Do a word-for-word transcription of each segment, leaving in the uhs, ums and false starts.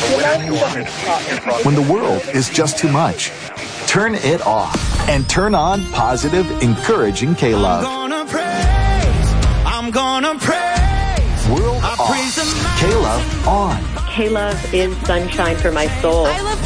When the world is just too much, turn it off and turn on positive, encouraging K-Love. I'm gonna praise, I'm gonna praise. World I off, praise K-Love on. K-Love is sunshine for my soul. I love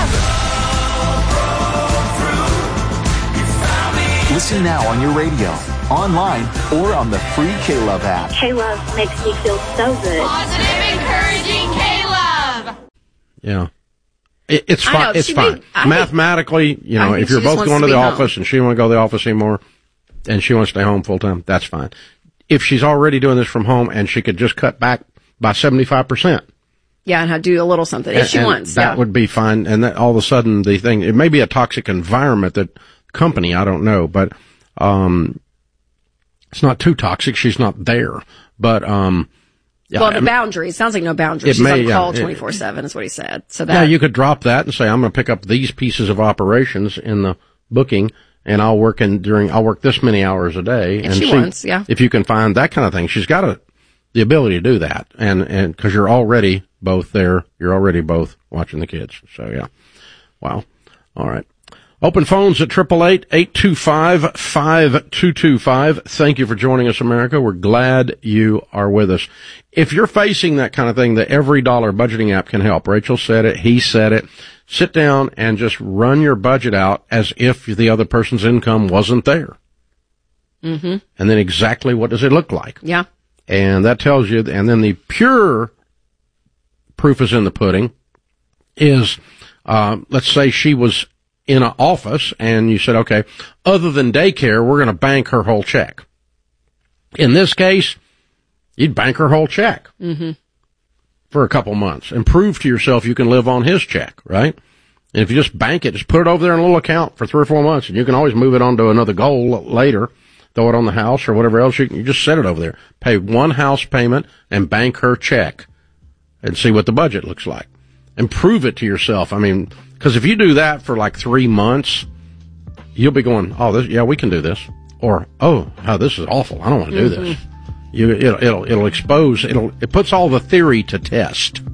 K-Love. Listen now on your radio, online, or on the free K-Love app. K-Love makes me feel so good. Positive, encouraging K-Love. Yeah. It, it's I fine. know, It's she fine. may- I Mathematically, you know, think if you're she just both wants going to to the be office home. and she don't want to go to the office anymore and she wants to stay home full time, that's fine. If she's already doing this from home and she could just cut back by seventy-five percent. Yeah, and how do a little something if she and wants. That yeah. would be fine. And that all of a sudden the thing, it may be a toxic environment that company, I don't know, but, um, it's not too toxic. She's not there, but, um, yeah, well, the I mean, boundaries. Sounds like no boundaries. It She's may, on call yeah, it- twenty-four seven is what he said. So that. yeah, you could drop that and say, I'm going to pick up these pieces of operations in the booking and I'll work in during, I'll work this many hours a day. If and she see wants, yeah. if you can find that kind of thing. She's got a, the ability to do that. And, and cause you're already both there. You're already both watching the kids. So yeah. Wow. All right. Open phones at eight eight eight, eight two five, five two two five. Thank you for joining us, America. We're glad you are with us. If you're facing that kind of thing, the Every Dollar budgeting app can help. Rachel said it. He said it. Sit down and just run your budget out as if the other person's income wasn't there. Mm-hmm. And then exactly what does it look like? Yeah. And that tells you, and then the pure proof is in the pudding is, uh, let's say she was in an office and you said, okay, other than daycare, we're going to bank her whole check. In this case, you'd bank her whole check Mm-hmm. for a couple months and prove to yourself you can live on his check, right? And if you just bank it, just put it over there in a little account for three or four months and you can always move it on to another goal later, throw it on the house or whatever else. You can you just set it over there, pay one house payment and bank her check and see what the budget looks like and prove it to yourself. I mean, because if you do that for like three months, you'll be going, oh, this, yeah, we can do this. Or, oh, oh, this is awful. I don't want to do Mm-hmm. this. You, it'll, it'll, it'll expose, it'll, it puts all the theory to test.